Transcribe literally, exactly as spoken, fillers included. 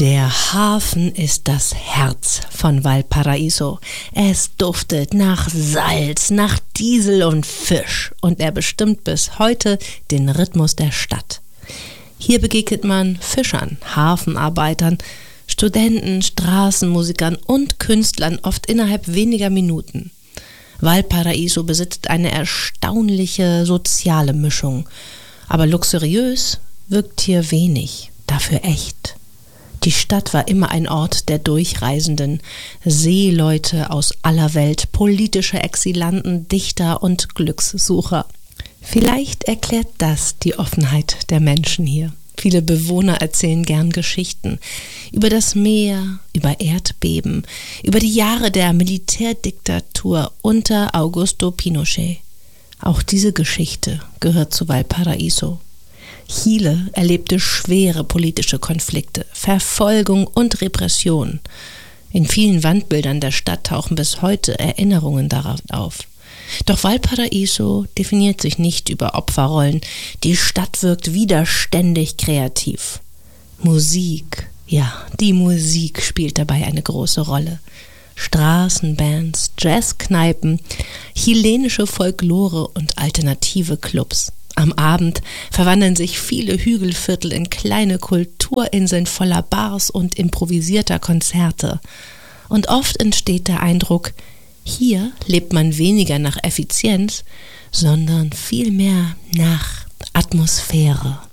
Der Hafen ist das Herz von Valparaíso. Es duftet nach Salz, nach Diesel und Fisch und er bestimmt bis heute den Rhythmus der Stadt. Hier begegnet man Fischern, Hafenarbeitern, Studenten, Straßenmusikern und Künstlern oft innerhalb weniger Minuten. Valparaíso besitzt eine erstaunliche soziale Mischung, aber luxuriös wirkt hier wenig, dafür echt. Die Stadt war immer ein Ort der Durchreisenden, Seeleute aus aller Welt, politische Exilanten, Dichter und Glückssucher. Vielleicht erklärt das die Offenheit der Menschen hier. Viele Bewohner erzählen gern Geschichten über das Meer, über Erdbeben, über die Jahre der Militärdiktatur unter Augusto Pinochet. Auch diese Geschichte gehört zu Valparaíso. Chile erlebte schwere politische Konflikte, Verfolgung und Repression. In vielen Wandbildern der Stadt tauchen bis heute Erinnerungen darauf auf. Doch Valparaíso definiert sich nicht über Opferrollen. Die Stadt wirkt widerständig kreativ. Musik, ja, die Musik spielt dabei eine große Rolle. Straßenbands, Jazzkneipen, chilenische Folklore und alternative Clubs. Am Abend verwandeln sich viele Hügelviertel in kleine Kulturinseln voller Bars und improvisierter Konzerte. Und oft entsteht der Eindruck, hier lebt man weniger nach Effizienz, sondern vielmehr nach Atmosphäre.